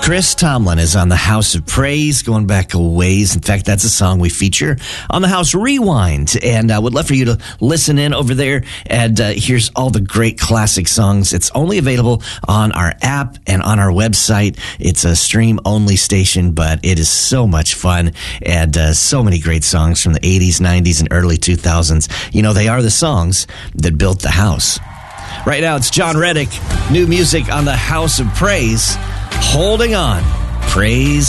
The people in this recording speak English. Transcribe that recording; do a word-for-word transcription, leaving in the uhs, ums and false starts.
Chris Tomlin is on the House of Praise, going back a ways. In fact, that's a song we feature on the House Rewind. And I would love for you to listen in over there. And uh, here's all the great classic songs. It's only available on our app and on our website. It's a stream-only station, but it is so much fun. And uh, so many great songs from the eighties, nineties, and early two thousands. You know, they are the songs that built the house. Right now, it's John Reddick. New music on the House of Praise. Holding on. Praise